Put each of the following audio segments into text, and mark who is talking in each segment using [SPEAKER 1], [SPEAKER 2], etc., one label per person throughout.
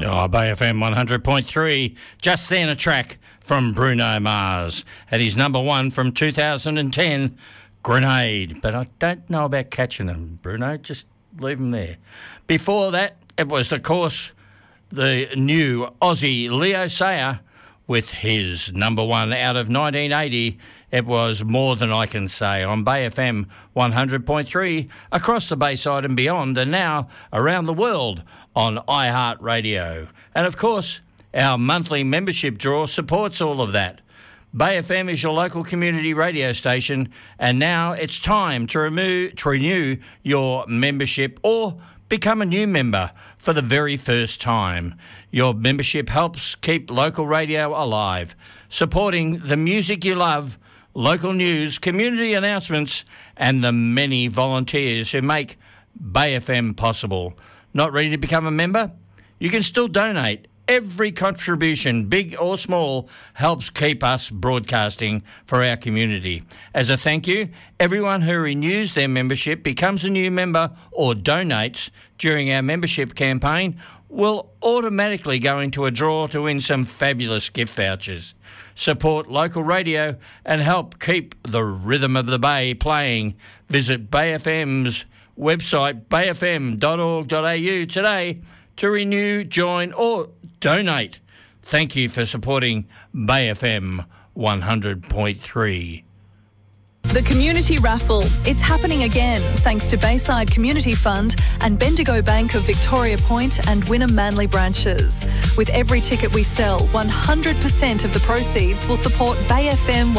[SPEAKER 1] Oh, Bay FM 100.3. Just then a track from Bruno Mars at his number one from 2010, Grenade. But I don't know about catching them, Bruno. Just leave them there. Before that, it was, of course, the new Aussie Leo Sayer with his number one out of 1980. It was More Than I Can Say on Bay FM 100.3 across the Bayside and beyond, and now around the world on iHeartRadio. And of course, our monthly membership draw supports all of that. Bay FM is your local community radio station, and now it's time to renew your membership or become a new member for the very first time. Your membership helps keep local radio alive, supporting the music you love, local news, community announcements, and the many volunteers who make Bay FM possible. Not ready to become a member? You can still donate. Every contribution, big or small, helps keep us broadcasting for our community. As a thank you, everyone who renews their membership, becomes a new member or donates during our membership campaign will automatically go into a draw to win some fabulous gift vouchers. Support local radio and help keep the rhythm of the Bay playing. Visit Bay FM's website, bayfm.org.au today to renew, join or donate. Thank you for supporting Bay FM 100.3.
[SPEAKER 2] The Community Raffle. It's happening again thanks to Bayside Community Fund and Bendigo Bank of Victoria Point and Wynnum Manly branches. With every ticket we sell, 100% of the proceeds will support Bay FM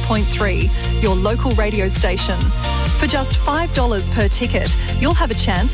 [SPEAKER 2] 100.3, your local radio station. For just $5 per ticket, you'll have a chance